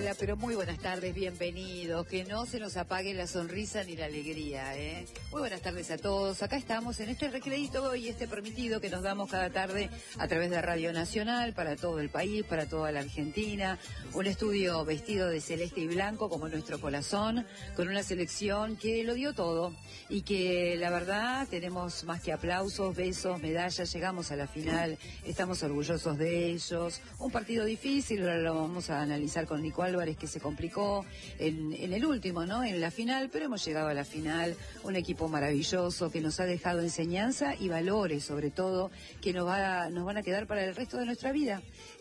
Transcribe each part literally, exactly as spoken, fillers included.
Hola, pero muy buenas tardes, bienvenidos. Que no se nos apague la sonrisa ni la alegría, ¿eh? Muy buenas tardes a todos. Acá estamos en este recreito y este permitido que nos damos cada tarde a través de Radio Nacional para todo el país, para toda la Argentina. Un estudio vestido de celeste y blanco como nuestro corazón, con una selección que lo dio todo y que la verdad tenemos más que aplausos, besos, medallas. Llegamos a la final, estamos orgullosos de ellos. Un partido difícil, ahora lo vamos a analizar con Nico Álvarez, que se complicó en, en el último, ¿no? En la final, pero hemos llegado a la final. Un equipo maravilloso que nos ha dejado enseñanza y valores, sobre todo, que nos va, nos van a quedar para el resto de nuestra vida.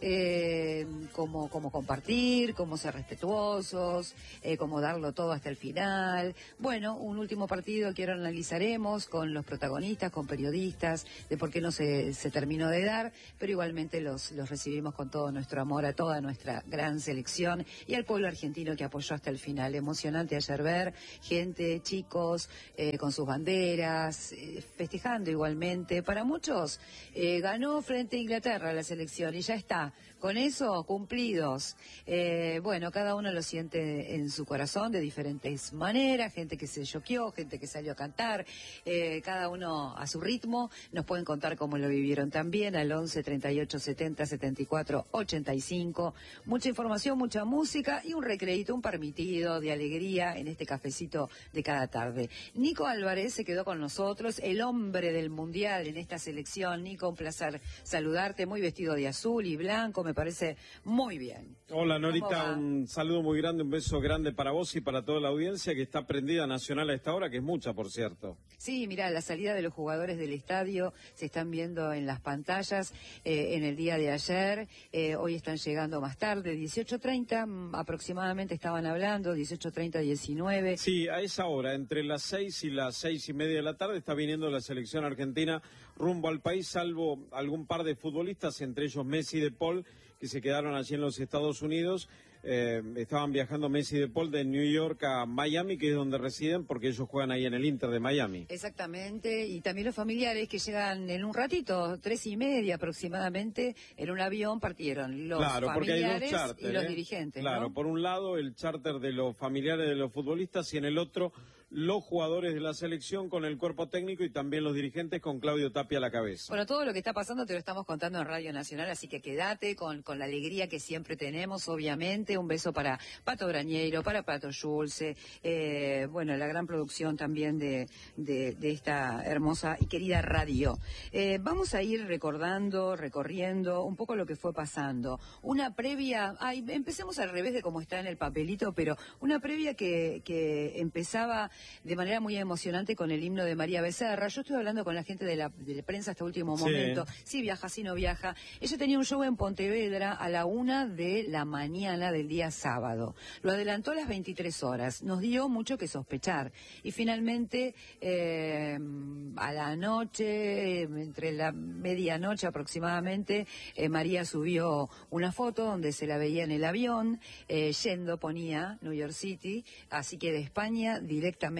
Eh, como, como compartir, como ser respetuosos, eh, como darlo todo hasta el final. Bueno, un último partido que ahora analizaremos con los protagonistas, con periodistas, de por qué no se, se terminó de dar, pero igualmente los, los recibimos con todo nuestro amor a toda nuestra gran selección y al pueblo argentino que apoyó hasta el final. Emocionante ayer ver gente, chicos, eh, con sus banderas, eh, festejando igualmente. Para muchos, eh, ganó frente a Inglaterra la selección y ya está. Con eso, cumplidos. Eh, bueno, cada uno lo siente en su corazón de diferentes maneras, gente que se choqueó, gente que salió a cantar, eh, cada uno a su ritmo. Nos pueden contar cómo lo vivieron también al once, treinta y ocho, setenta, setenta y cuatro, ochenta y cinco. Mucha información, mucha música y un recreito, un permitido de alegría en este cafecito de cada tarde. Nico Álvarez se quedó con nosotros, el hombre del mundial en esta selección. Nico, un placer saludarte, muy vestido de azul y blanco. Me parece muy bien. Hola Norita, un saludo muy grande, un beso grande para vos y para toda la audiencia que está prendida Nacional a esta hora, que es mucha, por cierto. Sí, mira, la salida de los jugadores del estadio se están viendo en las pantallas eh, en el día de ayer. Eh, hoy están llegando más tarde, dieciocho treinta aproximadamente estaban hablando, dieciocho treinta, diecinueve. Sí, a esa hora, entre las seis y las seis y media de la tarde, está viniendo la selección argentina rumbo al país, salvo algún par de futbolistas, entre ellos Messi y De Paul, que se quedaron allí en los Estados Unidos. Eh, estaban viajando Messi y De Paul de New York a Miami, que es donde residen, porque ellos juegan ahí en el Inter de Miami. Exactamente, y también los familiares que llegan en un ratito, tres y media aproximadamente, en un avión partieron los claro, familiares hay dos charter, y los ¿eh? dirigentes. Claro, ¿no? Por un lado el charter de los familiares de los futbolistas y en el otro los jugadores de la selección con el cuerpo técnico y también los dirigentes con Claudio Tapia a la cabeza. Bueno, todo lo que está pasando te lo estamos contando en Radio Nacional, así que quédate con, con la alegría que siempre tenemos, obviamente. Un beso para Pato Brañeiro, para Pato Schulze, eh, bueno, la gran producción también de, de, de esta hermosa y querida radio. Eh, vamos a ir recordando, recorriendo un poco lo que fue pasando. Una previa, ay, empecemos al revés de cómo está en el papelito, pero una previa que, que empezaba de manera muy emocionante con el himno de María Becerra. Yo estuve hablando con la gente de la, de la prensa hasta último momento. Sí. Si viaja, si no viaja. Ella tenía un show en Pontevedra a la una de la mañana del día sábado. Lo adelantó a las veintitrés horas. Nos dio mucho que sospechar. Y finalmente, eh, a la noche, entre la medianoche aproximadamente, eh, María subió una foto donde se la veía en el avión, eh, yendo, ponía New York City, así que de España directamente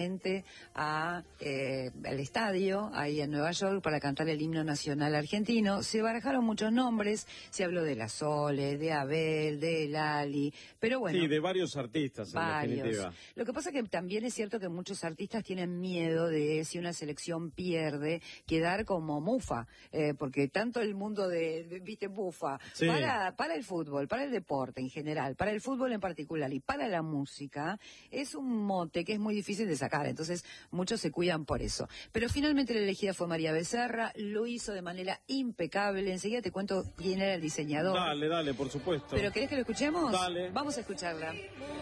a, eh, al estadio, ahí en Nueva York, para cantar el himno nacional argentino. Se barajaron muchos nombres, se habló de la Sole, de Abel, de Lali, pero bueno. Sí, de varios artistas, en varios. definitiva. Lo que pasa que también es cierto que muchos artistas tienen miedo de, si una selección pierde, quedar como mufa, eh, porque tanto el mundo de, de viste, mufa, sí. para, para el fútbol, para el deporte en general, para el fútbol en particular y para la música, es un mote que es muy difícil de sacar, entonces muchos se cuidan por eso. Pero finalmente la elegida fue María Becerra, lo hizo de manera impecable. Enseguida te cuento quién era el diseñador. Dale, dale, por supuesto. ¿Pero querés que lo escuchemos? Dale. Vamos a escucharla.